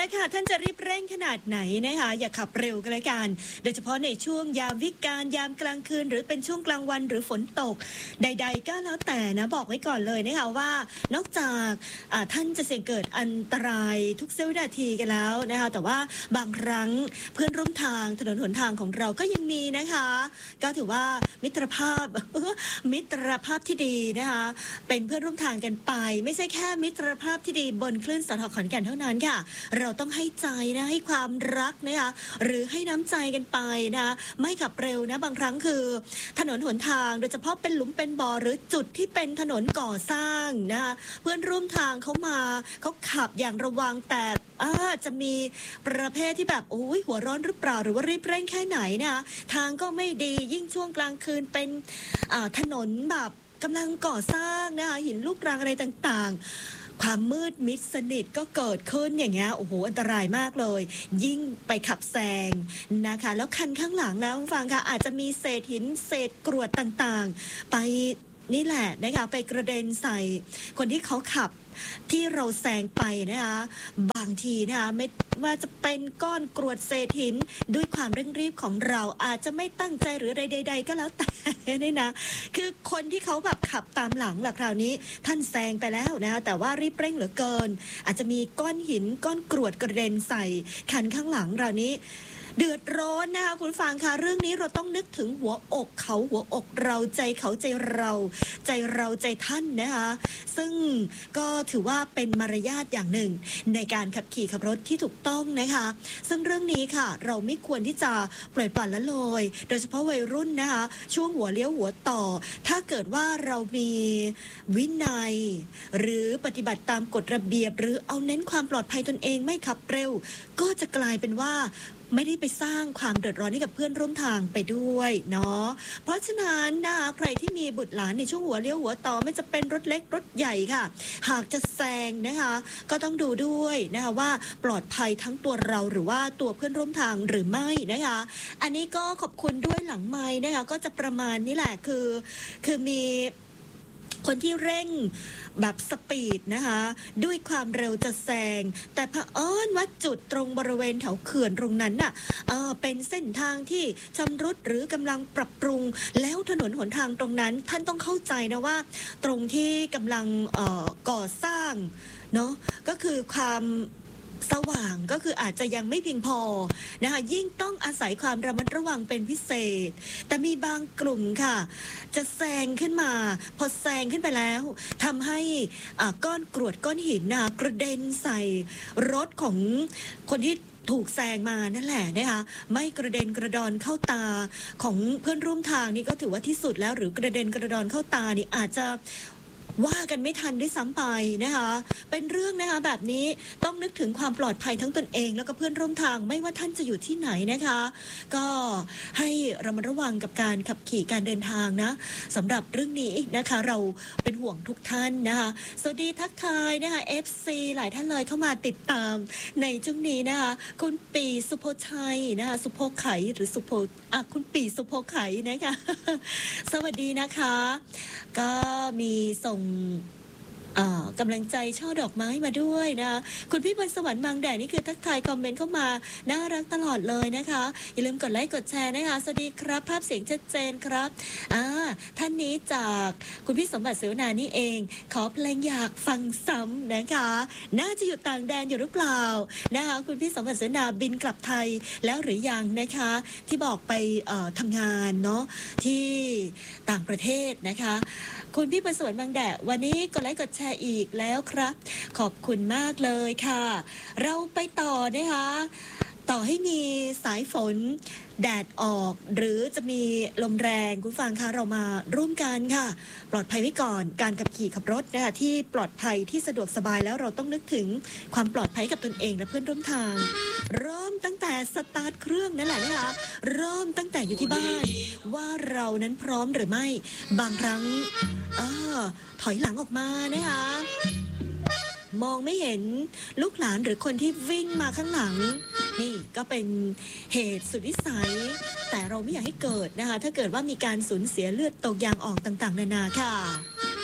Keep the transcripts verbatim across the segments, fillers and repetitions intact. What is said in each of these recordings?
ละค่ะท่านจะรีบเร่งขนาดไหนนะคะอย่าขับเร็วกันเลยกันโดยเฉพาะในช่วงยามวิกาลยามกลางคืนหรือเป็นช่วงกลางวันหรือฝนตกใดๆก็แล้วแต่นะบอกไว้ก่อนเลยนะคะว่านอกจากท่านจะเสี่ยงเกิดอันตรายทุกเสี้ยววินาทีกันแล้วนะคะแต่ว่าบางครั้งเพื่อนร่วมทางถนนหนทางของเราก็ยังมีนะคะก็ถือว่ามิตรภาพ มิตรภาพที่ดีนะคะเป็นเพื่อนร่วมทางกันไปไม่ใช่แค่มิตรภาพที่ดีบนคลื่นสทขอนแก่นเท่านั้นค่ะเราต้องให้ใจนะให้ความรักนะคะหรือให้น้ำใจกันไปนะไม่ขับเร็วนะบางครั้งคือถนนหนทางโดยเฉพาะเป็นหลุมเป็นบ่อหรือจุดที่เป็นถนนก่อสร้างนะคะเพื่อนร่วมทางเขามาเขาขับอย่างระวังแต่อาจจะมีประเภทที่แบบโอ้ยหัวร้อนหรือเปล่าหรือว่ารีบเร่งแค่ไหนนะทางก็ไม่ดียิ่งช่วงกลางคืนเป็นถนนแบบกำลังก่อสร้างนะคะหินลูกรังอะไรต่างๆความมืดมิดสนิทก็เกิดขึ้นอย่างเงี้ยโอ้โหอันตรายมากเลยยิ่งไปขับแซงนะคะแล้วคันข้างหลังนะคุณฟังค่ะอาจจะมีเศษหินเศษกรวดต่างๆไปนี่แหละนะคะไปกระเด็นใส่คนที่เขาขับที่เราแซงไปนะคะบางทีนะคะไม่ว่าจะเป็นก้อนกรวดเศษหินด้วยความเร่งรีบของเราอาจจะไม่ตั้งใจหรือใดๆก็แล้วแต่นี่นะคือคนที่เขาแบบขับตามหลังล่ะคราวนี้ท่านแซงไปแล้วนะคะแต่ว่ารีบเร่งเหลือเกินอาจจะมีก้อนหินก้อนกรวดกระเด็นใส่คันข้างหลังเรานี้เดือดร้อนนะคะคุณฟังค่ะเรื่องนี้เราต้องนึกถึงหัวอกเขาหัวอกเราใจเขาใจเราใจเราใจท่านนะคะซึ่งก็ถือว่าเป็นมารยาทอย่างหนึ่งในการขับขี่ขับรถที่ถูกต้องนะคะซึ่งเรื่องนี้ค่ะเราไม่ควรที่จะปล่อยปละละเลยโดยเฉพาะวัยรุ่นนะคะช่วงหัวเลี้ยวหัวต่อถ้าเกิดว่าเรามีวินัยหรือปฏิบัติตามกฎระเบียบหรือเอาเน้นความปลอดภัยตนเองไม่ขับเร็วก็จะกลายเป็นว่าไม่ได้ไปสร้างความเดือดร้อนให้กับเพื่อนร่วมทางไปด้วยเนาะเพราะฉะนั้นนะคะใครที่มีบุตรหลานในช่วงหัวเลี้ยวหัวต่อไม่จะเป็นรถเล็กรถใหญ่ค่ะหากจะแซงนะคะก็ต้องดูด้วยนะคะว่าปลอดภัยทั้งตัวเราหรือว่าตัวเพื่อนร่วมทางหรือไม่นะคะอันนี้ก็ขอบคุณด้วยหลังไมค์นะคะก็จะประมาณนี้แหละคือคือมีคนที่เร่งแบบสปีดนะคะด้วยความเร็วจะแซงแต่เผอิญว่าจุดตรงบริเวณแถวเขื่อนตรงนั้นน่ะเออเป็นเส้นทางที่ชำรุดหรือกำลังปรับปรุงแล้วถนนหนทางตรงนั้นท่านต้องเข้าใจนะว่าตรงที่กำลังเอ่อก่อสร้างเนาะก็คือความสว่างก็คืออาจจะยังไม่เพียงพอนะคะยิ่งต้องอาศัยความระมัดระวังเป็นพิเศษแต่มีบางกลุ่มค่ะจะแซงขึ้นมาพอแซงขึ้นไปแล้วทำให้ก้อนกรวดก้อนหินนะกระเด็นใส่รถของคนที่ถูกแซงมานั่นแหละนะคะไม่กระเด็นกระดอนเข้าตาของเพื่อนร่วมทางนี่ก็ถือว่าที่สุดแล้วหรือกระเด็นกระดอนเข้าตานี่อาจจะว่ากันไม่ทันด้วยซ้ำไปนะคะเป็นเรื่องนะคะแบบนี้ต้องนึกถึงความปลอดภัยทั้งตนเองแล้วก็เพื่อนร่วมทางไม่ว่าท่านจะอยู่ที่ไหนนะคะก็ให้ระมัดระวังกับการขับขี่การเดินทางนะสำหรับเรื่องนี้นะคะเราเป็นห่วงทุกท่านนะคะสวัสดีทักทายนะคะ เอฟ ซี หลายท่านเลยเข้ามาติดตามในช่วงนี้นะคะคุณปีสุโภชัยนะคะสุโภไขหรือสุโภอ่ะคุณปีสุโภไขนะคะสวัสดีนะคะก็มีส่งกำลังใจช่อดอกไม้มาด้วยนะคุณพี่บนสวรรค์บางแดดนี่คือทักทายคอมเมนต์เข้ามาน่ารักตลอดเลยนะคะอย่าลืมกดไลค์กดแชร์นะคะสวัสดีครับภาพเสียงชัดเจนครับอ่าท่านนี้จากคุณพี่สมบัติเสวนานี่เองขอเพลงอยากฟังซ้ำนะคะน่าจะอยู่ต่างแดนอยู่หรือเปล่านะคะคุณพี่สมบัติเสวนาบินกลับไทยแล้วหรือยังนะคะที่บอกไปเอ่อทำงานเนาะที่ต่างประเทศนะคะคุณพี่บนสวรรค์บางแดดวันนี้กดไลค์กดแชร์อีกแล้วครับขอบคุณมากเลยค่ะเราไปต่อนะคะต่อให้มีสายฝนแดดออกหรือจะมีลมแรงคุณฟังคะเรามาร่วมกันค่ะปลอดภัยไว้ก่อนการขับขี่ขับรถนะคะที่ปลอดภัยที่สะดวกสบายแล้วเราต้องนึกถึงความปลอดภัยกับตนเองและเพื่อนร่วมทางเริ่มตั้งแต่สตาร์ทเครื่องนั่นแหละนะคะเริ่มตั้งแต่อยู่ที่บ้านว่าเรานั้นพร้อมหรือไม่บางครั้งอ้าถอยหลังออกมานะคะมองไม่เห็นลูกหลานหรือคนที่วิ่งมาข้างหลังนี่ก็เป็นเหตุสุดวิสัยแต่เราไม่อยากให้เกิดนะคะถ้าเกิดว่ามีการสูญเสียเลือดตกยางออกต่างๆนานาค่ะ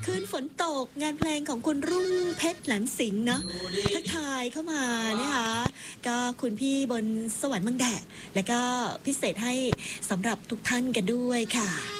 คืนฝนตกงานเพลงของคุณรุ่งเพชรหลันสิงห์เนาะทักทายเข้ามานะคะก็คุณพี่บนสวรรค์มังแดดแล้วก็พิเศษให้สำหรับทุกท่านกันด้วยค่ะ